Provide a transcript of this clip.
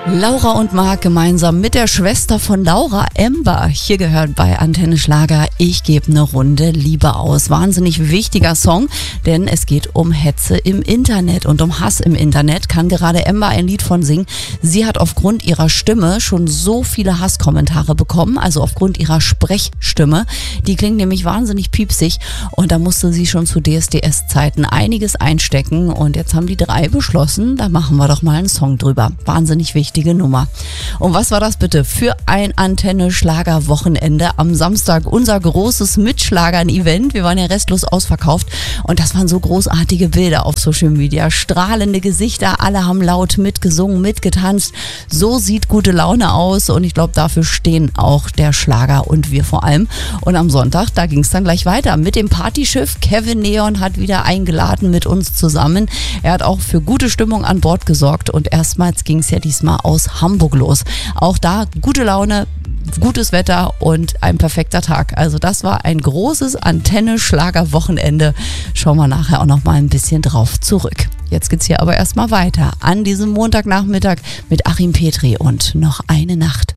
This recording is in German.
Laura und Marc gemeinsam mit der Schwester von Laura, Amber. Hier gehört bei Antenne Schlager Ich gebe eine Runde Liebe aus. Wahnsinnig wichtiger Song, denn es geht um Hetze im Internet und um Hass im Internet. Kann gerade Amber ein Lied von singen. Sie hat aufgrund ihrer Stimme schon so viele Hasskommentare bekommen, also aufgrund ihrer Sprechstimme. Die klingt nämlich wahnsinnig piepsig und da musste sie schon zu DSDS-Zeiten einiges einstecken und jetzt haben die 3 beschlossen, da machen wir doch mal einen Song drüber. Wahnsinnig wichtige Nummer. Und was war das bitte für ein Antenne-Schlager-Wochenende am Samstag? Unser großes Mitschlagern-Event. Wir waren ja restlos ausverkauft und das waren so großartige Bilder auf Social Media. Strahlende Gesichter, alle haben laut mitgesungen, mitgetanzt. So sieht gute Laune aus und ich glaube, dafür stehen auch der Schlager und wir vor allem. Und am Sonntag, da ging es dann gleich weiter mit dem Partyschiff. Kevin Neon hat wieder eingeladen mit uns zusammen. Er hat auch für gute Stimmung an Bord gesorgt und erstmals ging es ja diesmal aus Hamburg los. Auch da gute Laune, gutes Wetter und ein perfekter Tag. Also das war ein großes Antenne-Schlager-Wochenende. Schauen wir nachher auch noch mal ein bisschen drauf zurück. Jetzt geht's hier aber erstmal weiter an diesem Montagnachmittag mit Achim Petri und noch eine Nacht.